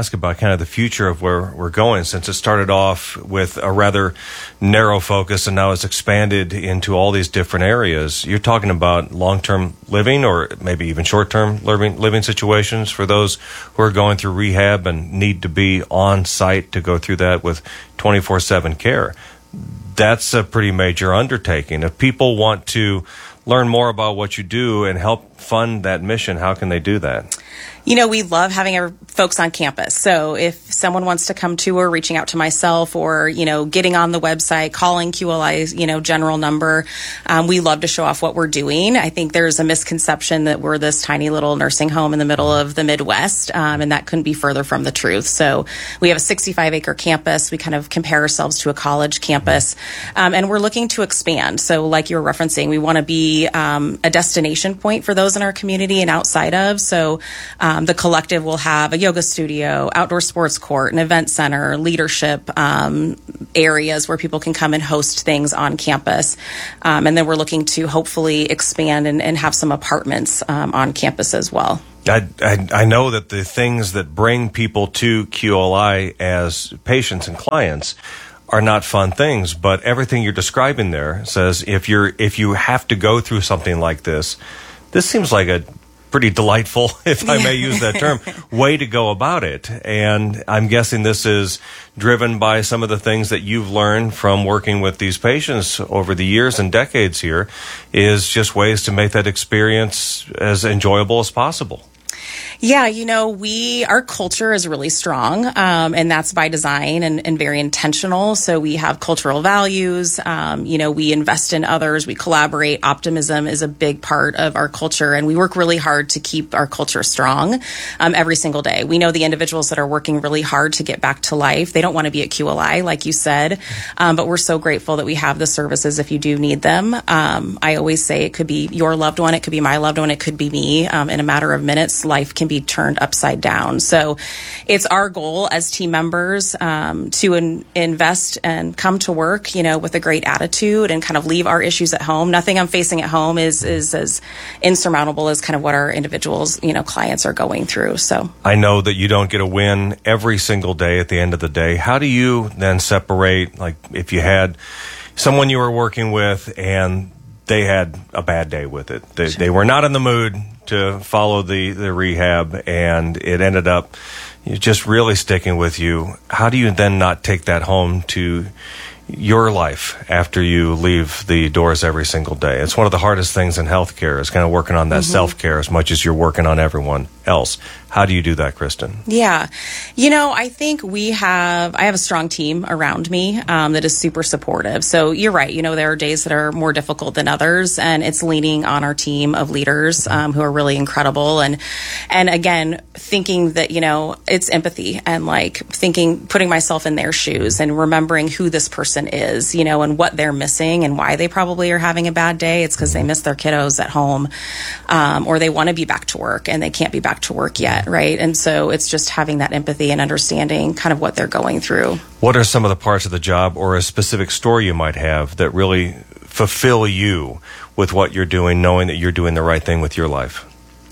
kind of the future of where we're going, since it started off with a rather narrow focus and now it's expanded into all these different areas. You're talking about long-term living or maybe even short-term living, living situations for those who are going through rehab and need to be on site to go through that with twenty-four seven care. That's a pretty major undertaking. If people want to learn more about what you do and help fund that mission, how can they do that? You know, we love having our folks on campus. So if someone wants to come tour, reaching out to myself or, you know, getting on the website, calling Q L I's, you know, general number, um, we love to show off what we're doing. I think there's a misconception that we're this tiny little nursing home in the middle of the Midwest, um, and that couldn't be further from the truth. So we have a sixty-five acre campus. We kind of compare ourselves to a college campus, um, and we're looking to expand. So like you were referencing, we want to be um, a destination point for those in our community and outside of. So um, the collective will have a yoga studio, outdoor sports court, an event center, leadership um, areas where people can come and host things on campus. Um, and then we're looking to hopefully expand and, and have some apartments um, on campus as well. I, I, I know that the things that bring people to Q L I as patients and clients are not fun things, but everything you're describing there says if you're if you have to go through something like this, this seems like a pretty delightful, if I may use that term, way to go about it. And I'm guessing this is driven by some of the things that you've learned from working with these patients over the years and decades here, is just ways to make that experience as enjoyable as possible. Yeah, you know, we, our culture is really strong, um, and that's by design and, and very intentional. So we have cultural values, um, you know, we invest in others, we collaborate. Optimism is a big part of our culture, and we work really hard to keep our culture strong um, every single day. We know the individuals that are working really hard to get back to life. They don't want to be at Q L I, like you said, um, but we're so grateful that we have the services if you do need them. Um, I always say it could be your loved one, it could be my loved one, it could be me. Um, in a matter of minutes, life can be turned upside down. So it's our goal as team members um, to in, invest and come to work, you know, with a great attitude and kind of leave our issues at home. Nothing I'm facing at home is is as insurmountable as kind of what our individuals, you know, clients are going through. So I know that you don't get a win every single day at the end of the day. How do you then separate, like if you had someone you were working with and they had a bad day with it, they, sure. they were not in the mood to follow the, the rehab, and it ended up just really sticking with you. How do you then not take that home to your life after you leave the doors every single day? It's one of the hardest things in healthcare, is kind of working on that mm-hmm. self-care as much as you're working on everyone else. How do you do that, Kristen? Yeah. You know, I think we have, I have a strong team around me um, that is super supportive. So you're right. You know, there are days that are more difficult than others, and it's leaning on our team of leaders um, who are really incredible. And, and again, thinking that, you know, it's empathy and like thinking, putting myself in their shoes and remembering who this person is, you know, and what they're missing and why they probably are having a bad day. It's because they miss their kiddos at home, um, or they want to be back to work and they can't be back to work yet. Right. And so it's just having that empathy and understanding kind of what they're going through. What are some of the parts of the job or a specific story you might have that really fulfill you with what you're doing, knowing that you're doing the right thing with your life?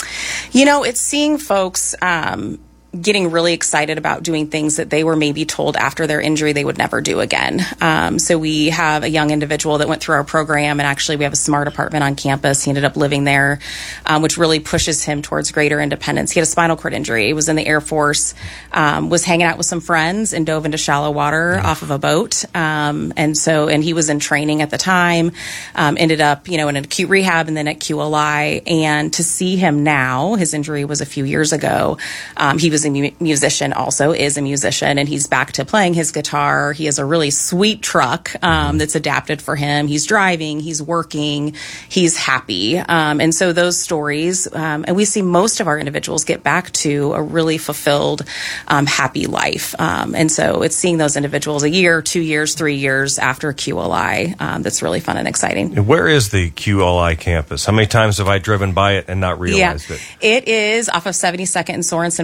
You know, it's seeing folks um, getting really excited about doing things that they were maybe told after their injury they would never do again. Um, so we have a young individual that went through our program, and actually we have a smart apartment on campus. He ended up living there, um, which really pushes him towards greater independence. He had a spinal cord injury. He was in the Air Force, um, was hanging out with some friends and dove into shallow water yeah. off of a boat. Um, and so, and he was in training at the time, um, ended up, you know, in an acute rehab and then at Q L I. And to see him now, his injury was a few years ago. Um, he was a mu- musician, also is a musician, and he's back to playing his guitar. He has a really sweet truck um, that's adapted for him. He's driving, he's working, he's happy. Um, and so those stories, um, and we see most of our individuals get back to a really fulfilled, um, happy life. Um, and so it's seeing those individuals a year, two years, three years after Q L I um, that's really fun and exciting. Where is the Q L I campus? How many times have I driven by it and not realized yeah. it? It is off of seventy-second and Sorensen Parkway.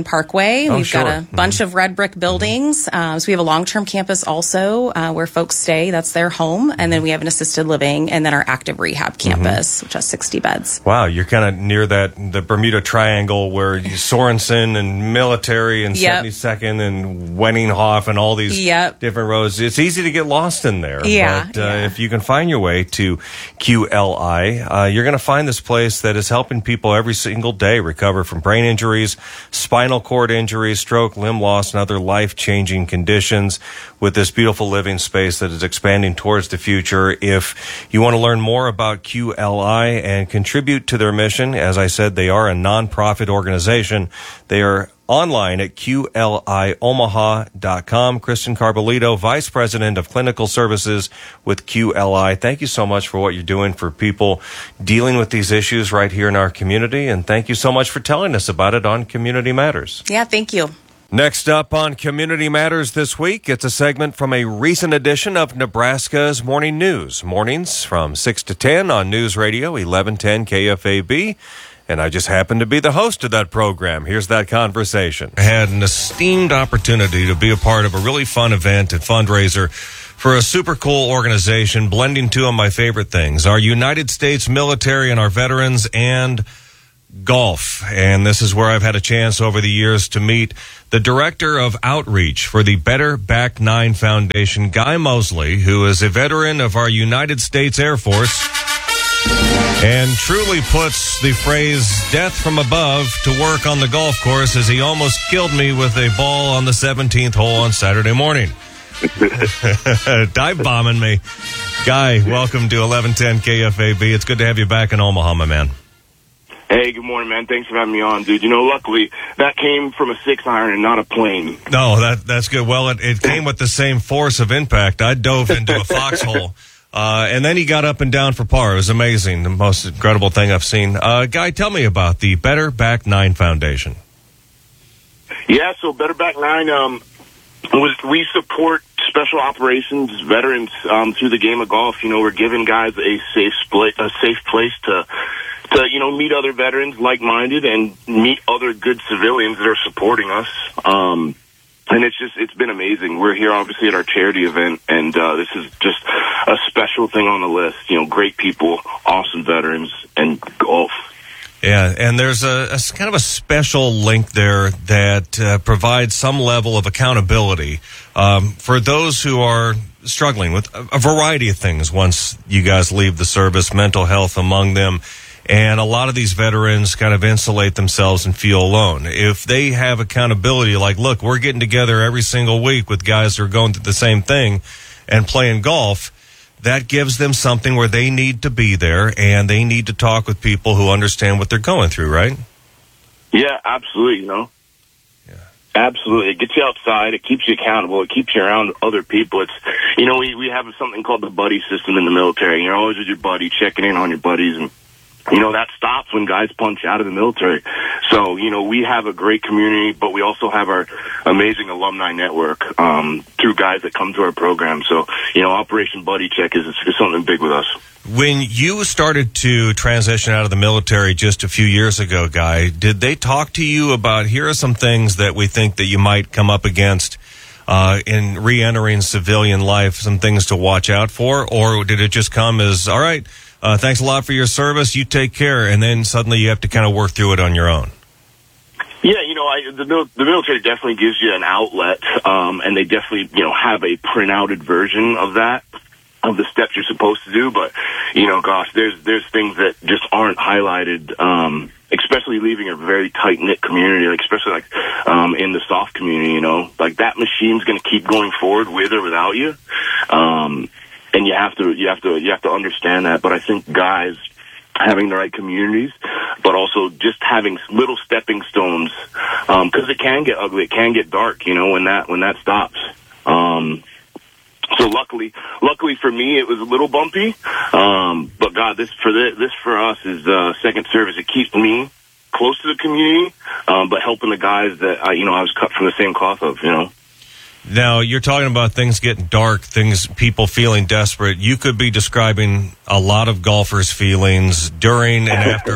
Parkway. Oh, We've sure. got a Mhm. bunch of red brick buildings. Uh, so we have a long-term campus also uh, where folks stay. That's their home. And then we have an assisted living and then our active rehab campus, which has sixty beds. Wow, you're kind of near that the Bermuda Triangle where you, Sorensen and Military and Yep. seventy-second and Wenninghoff and all these Yep. different roads. It's easy to get lost in there. Yeah, But uh, if you can find your way to Q L I, uh, you're going to find this place that is helping people every single day recover from brain injuries, spinal cord injuries, stroke, limb loss, and other life-changing conditions with this beautiful living space that is expanding towards the future. If you want to learn more about Q L I and contribute to their mission, as I said, they are a nonprofit organization. They are online at Q L I Omaha dot com. Kristen Carbolito, Vice President of Clinical Services with Q L I. Thank you so much for what you're doing for people dealing with these issues right here in our community. And thank you so much for telling us about it on Community Matters. Yeah, thank you. Next up on Community Matters this week, it's a segment from a recent edition of Nebraska's Morning News. Mornings from six to ten on News Radio eleven ten K F A B. And I just happen to be the host of that program. Here's that conversation. I had an esteemed opportunity to be a part of a really fun event and fundraiser for a super cool organization, blending two of my favorite things, our United States military and our veterans, and golf. And this is where I've had a chance over the years to meet the director of outreach for the Better Back Nine Foundation, Guy Mosley, who is a veteran of our United States Air Force and truly puts the phrase death from above to work on the golf course, as he almost killed me with a ball on the seventeenth hole on Saturday morning. Dive bombing me. Guy, welcome to eleven ten K F A B. It's good to have you back in Omaha, my man. Hey, good morning, man. Thanks for having me on, dude. You know, luckily, that came from a six iron and not a plane. No, that that's good. Well, it, it came with the same force of impact. I dove into a foxhole. Uh, and then he got up and down for par. It was amazing. The most incredible thing I've seen. Uh, Guy, tell me about the Better Back Nine Foundation. Yeah, so Better Back Nine, um, was, we support special operations veterans um, through the game of golf. You know, we're giving guys a safe split, a safe place to, to you know, meet other veterans like-minded and meet other good civilians that are supporting us. Um, And it's just, it's been amazing. We're here obviously at our charity event, and uh, this is just a special thing on the list. You know, great people, awesome veterans, and golf. Yeah, and there's a, a kind of a special link there that uh, provides some level of accountability um, for those who are struggling with a, a variety of things once you guys leave the service, mental health among them. And a lot of these veterans kind of insulate themselves and feel alone. If they have accountability, like, look, we're getting together every single week with guys who are going through the same thing and playing golf, that gives them something where they need to be there and they need to talk with people who understand what they're going through, right? Yeah, absolutely, you know. Yeah. Absolutely. It gets you outside. It keeps you accountable. It keeps you around other people. It's, you know, we, we have something called the buddy system in the military. You're always with your buddy, checking in on your buddies, and you know, that stops when guys punch out of the military. So, you know, we have a great community, but we also have our amazing alumni network um, through guys that come to our program. So, you know, Operation Buddy Check is, is something big with us. When you started to transition out of the military just a few years ago, Guy, did they talk to you about, here are some things that we think that you might come up against uh, in re-entering civilian life, some things to watch out for? Or did it just come as, all right, Uh, thanks a lot for your service, you take care, and then suddenly you have to kind of work through it on your own? Yeah, you know, I, the, mil- the military definitely gives you an outlet, um, and they definitely, you know, have a print-outed version of that, of the steps you're supposed to do. But, you know, gosh, there's there's things that just aren't highlighted, um, especially leaving a very tight-knit community, like especially like um, in the soft community, you know. Like, that machine's going to keep going forward with or without you. Um And you have to, you have to, you have to understand that. But I think guys having the right communities, but also just having little stepping stones, um, because it can get ugly, it can get dark, you know, when that when that stops. Um, so luckily, luckily for me, it was a little bumpy. Um, but God, this for this, this for us is uh, second service. It keeps me close to the community, um, but helping the guys that I, you know, I was cut from the same cloth of, you know. Now, you're talking about things getting dark, things, people feeling desperate. You could be describing a lot of golfers' feelings during and after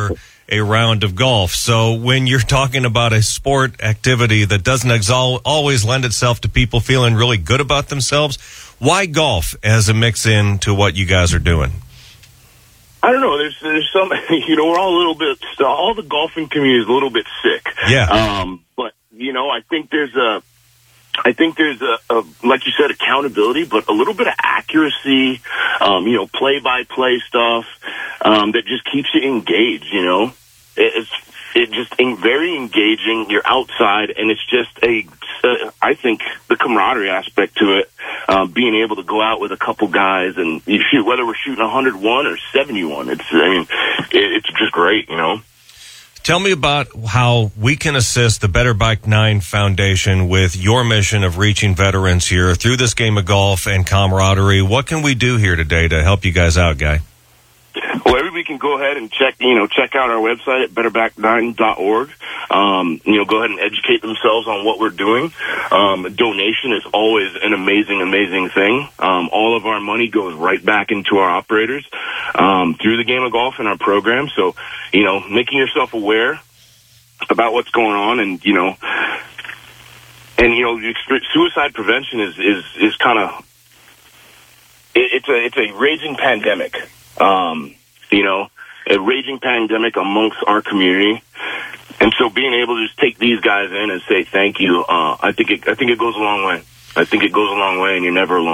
a round of golf. So when you're talking about a sport activity that doesn't exal- always lend itself to people feeling really good about themselves, why golf as a mix in to what you guys are doing? I don't know. There's there's some, you know, we're all a little bit, all the golfing community is a little bit sick. Yeah. Um, but, you know, I think there's a, I think there's a, a, like you said, accountability, but a little bit of accuracy, um, you know, play-by-play stuff, um, that just keeps you engaged, you know. It, it's it just in, very engaging. You're outside, and it's just a, uh, I think, the camaraderie aspect to it, uh, being able to go out with a couple guys and you shoot, whether we're shooting one hundred one or seventy-one, it's, I mean, it, it's just great, you know. Tell me about how we can assist the Better Bike nine Foundation with your mission of reaching veterans here through this game of golf and camaraderie. What can we do here today to help you guys out, Guy? Well, everybody can go ahead and check, you know, check out our website at better back nine dot org. Um, you know, go ahead and educate themselves on what we're doing. Um, donation is always an amazing, amazing thing. Um, all of our money goes right back into our operators, um, through the game of golf and our program. So, you know, making yourself aware about what's going on and, you know, and, you know, suicide prevention is, is, is kind of, it, it's a, it's a raging pandemic. Um, you know, a raging pandemic amongst our community. And so being able to just take these guys in and say thank you, uh, I think it, I think it goes a long way. I think it goes a long way, and you're never alone.